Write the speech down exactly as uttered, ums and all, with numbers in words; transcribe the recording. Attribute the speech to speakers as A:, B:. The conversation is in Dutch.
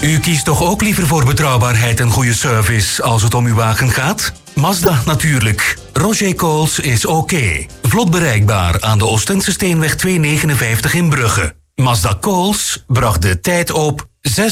A: U kiest toch ook liever voor betrouwbaarheid en goede service als het om uw wagen gaat? Mazda natuurlijk. Roger Coles is oké. Vlot bereikbaar aan de Oostendse Steenweg tweehonderdnegenenvijftig in Brugge. Mazda Coles bracht de tijd op zes